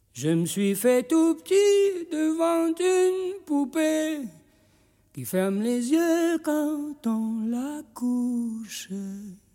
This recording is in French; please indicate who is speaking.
Speaker 1: Je me suis fait tout petit devant une poupée qui ferme les yeux quand on la couche.